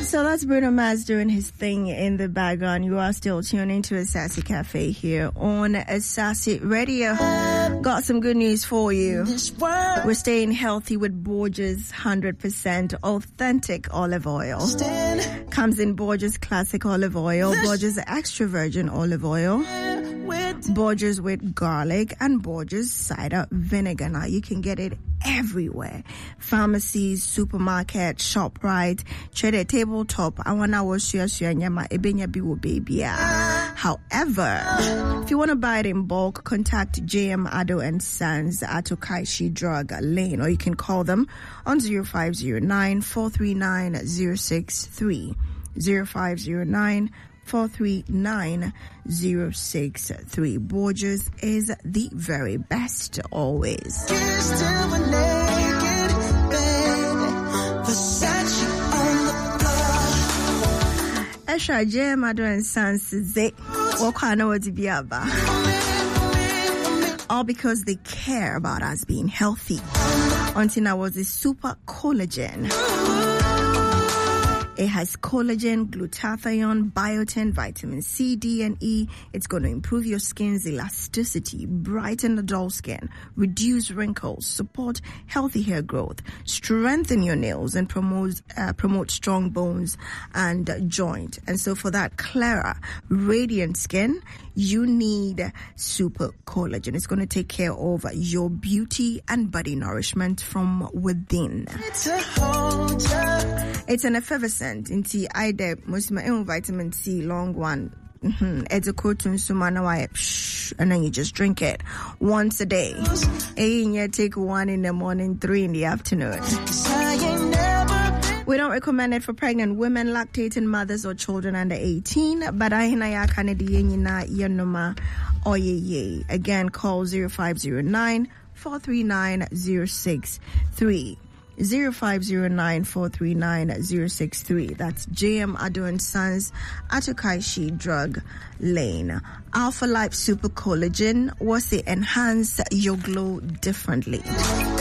So that's Bruno Mars doing his thing in the background. You are still tuning to Asasi Cafe here on Asasi Radio. Got some good news for you. We're staying healthy with Borges 100% authentic olive oil. Comes in Borges classic olive oil, Borges extra virgin olive oil, Borges with garlic, and Borges cider vinegar. Now you can get it everywhere. Pharmacies, supermarket, ShopRite, Trader Tabletop. However, if you want to buy it in bulk, contact JM Ado and Sons at Okaishi Drug Lane, or you can call them on 0509 439 063. 0509 439 063. Borges is the very best always. Esha J Mado and Sons Ze all because they care about us being healthy. Until I was a super collagen. It has collagen, glutathione, biotin, vitamin C, D, and E. It's going to improve your skin's elasticity, brighten the dull skin, reduce wrinkles, support healthy hair growth, strengthen your nails, and promote strong bones and joint. And so for that clearer, radiant skin, you need super collagen. It's going to take care of your beauty and body nourishment from within. It's an effervescent into either vitamin C long one. It's a protein sumana and then you just drink it once a day. And you take one in the morning, 3 in the afternoon. We don't recommend it for pregnant women, lactating mothers, or children under 18. But again, call 0509 439 063. 0509 439 063. That's JM Ado and Sons at Okaishi Drug Lane. Alpha Life Super Collagen was to enhance your glow differently.